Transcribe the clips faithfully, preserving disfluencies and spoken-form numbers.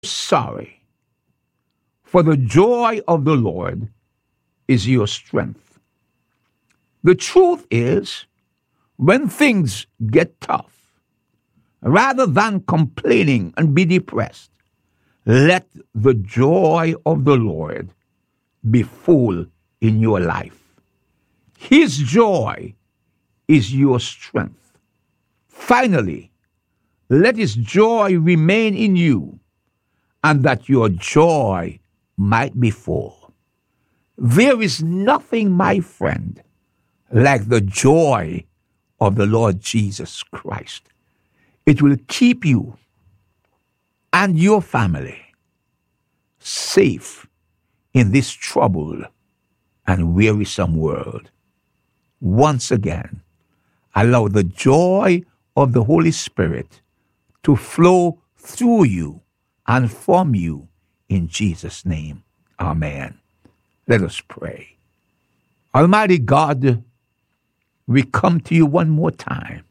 sorry, for the joy of the Lord is your strength. The truth is, when things get tough, rather than complaining and be depressed, let the joy of the Lord be full in your life. His joy is your strength. Finally, let his joy remain in you, and that your joy might be full. There is nothing, my friend, like the joy of the Lord Jesus Christ. It will keep you and your family safe in this troubled and wearisome world. Once again, allow the joy of the Holy Spirit to flow through you and from you in Jesus' name. Amen. Let us pray. Almighty God, we come to you one more time,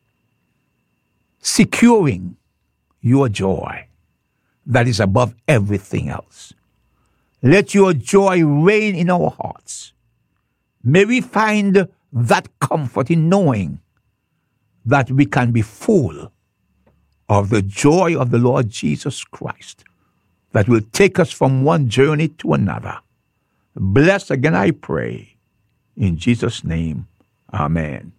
securing your joy that is above everything else. Let your joy reign in our hearts. May we find that comfort in knowing that we can be full of the joy of the Lord Jesus Christ that will take us from one journey to another. Bless again, I pray. In Jesus' name, amen.